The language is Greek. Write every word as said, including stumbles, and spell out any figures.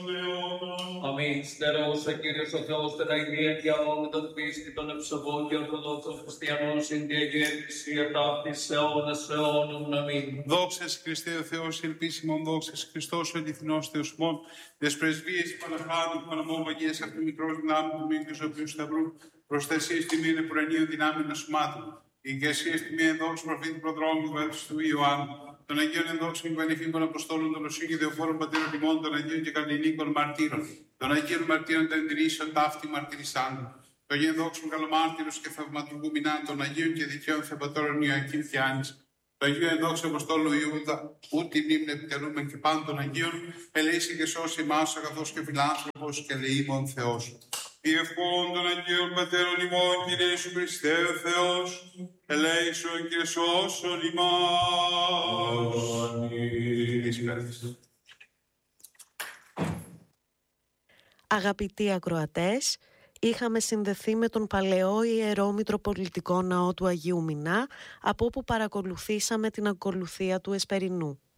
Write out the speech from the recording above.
Αμήν. Στερώσα, Κύριος ο Θεός, την αηδία και αγώνα των πίστη των ευσεβών και ορθοδόξων χριστιανών συν τη Αγία Εκκλησία ταύτης αιώνας αιώνων. Αμήν. Δόξα σε Χριστέ ο Θεός, ελπίσιμον, δόξα σε Χριστός ο αληθινός Θεός μόν, τες πρεσβείες Παναχάντου, Παναμών Βαγγές, αυτού μικρός δυνάμει του μήκους ο οποίος σταυρού, προστασίες τιμήν επουρανίων δυνάμεων ασωμάτων. Η ηγεσία τιμή ενδόξου προφήτη προδρόμου βέλτιστου του Ιωάννου. Των Αγίων ενδόξων και πανεφήμων Αποστόλων, των Οσίων και Δεοφόρων Πατέρων ημών, των Αγίων και Καλλινίκων Μαρτύρων, των Αγίων Μαρτύρων των εντηρήσεων ταύτη μαρτυρισάντων, των Αγίων δόξων καλομάρτυρους και θαυματουργού μηνάν, των Αγίων και δικαίων Θεοπατώρων Ιωακήμ και Άνης, των Αγίων ενδόξων Αποστόλου Ιούδα, ούτε μνήμη επιτελούμε και πάντων των Αγίων, ελέησε και σώσει εμάς αγαθός και φιλάνθρωπος και ελεήμων Θεός. Διευχών των Αγίων Πατέρων ημών, Κύριε Ιησού Χριστέ ο Θεός, ελέησον και σώσον ημάς. Αγαπητοί ακροατές, είχαμε συνδεθεί με τον παλαιό Ιερό Μητροπολιτικό Ναό του Αγίου Μινά, από όπου παρακολουθήσαμε την ακολουθία του Εσπερινού.